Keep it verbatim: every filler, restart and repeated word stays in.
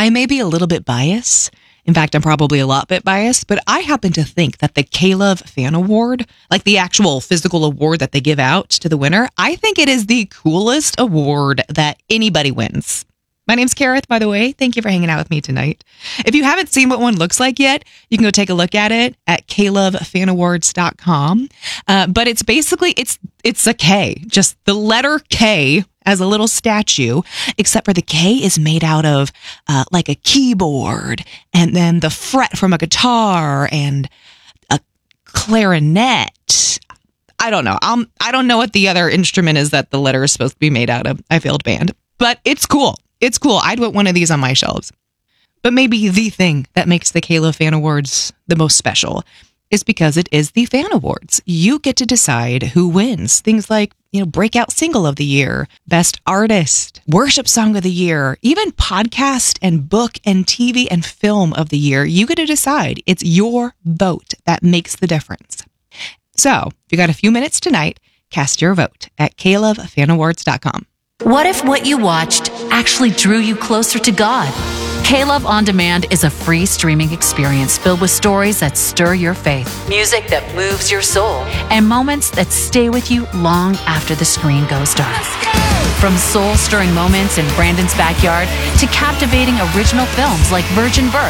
I may be a little bit biased. In fact, I'm probably a lot bit biased, but I happen to think that the K-Love Fan Award, like the actual physical award that they give out to the winner, I think it is the coolest award that anybody wins. My name's Kareth, by the way. Thank you for hanging out with me tonight. If you haven't seen what one looks like yet, you can go take a look at it at k love fan awards dot com. Uh, but it's basically, it's it's a K, just the letter K as a little statue, except for the K is made out of uh, like a keyboard, and then the fret from a guitar and a clarinet. I don't know. Um, I don't know what the other instrument is that the letter is supposed to be made out of. I failed band, but it's cool. It's cool. I'd put one of these on my shelves. But maybe the thing that makes the K-Love Fan Awards the most special is because it is the Fan Awards. You get to decide who wins. Things like, you know, Breakout Single of the Year, Best Artist, Worship Song of the Year, even Podcast and Book and T V and Film of the Year. You get to decide. It's your vote that makes the difference. So, if you got a few minutes tonight, cast your vote at k love fan awards dot com. What if what you watched actually drew you closer to God? K-Love On Demand is a free streaming experience filled with stories that stir your faith, music that moves your soul, and moments that stay with you long after the screen goes dark. From soul-stirring moments in Brandon's backyard to captivating original films like Virgin Birth